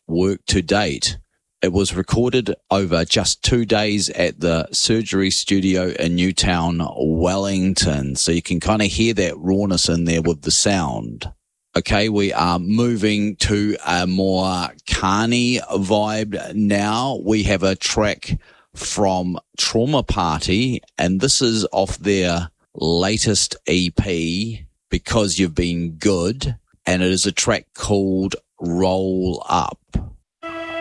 work to date. It was recorded over just 2 days at the Surgery Studio in Newtown, Wellington. So you can kind of hear that rawness in there with the sound. Okay, we are moving to a more carny vibe now. We have a track from Trauma Party, and this is off their latest EP, Because You've Been Good, and it is a track called Roll Up.